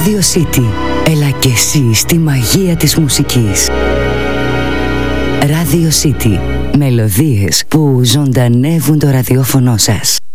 Radio City. Έλα και εσύ στη μαγεία της μουσικής. Radio City. Μελωδίες που ζωντανεύουν το ραδιόφωνο σας.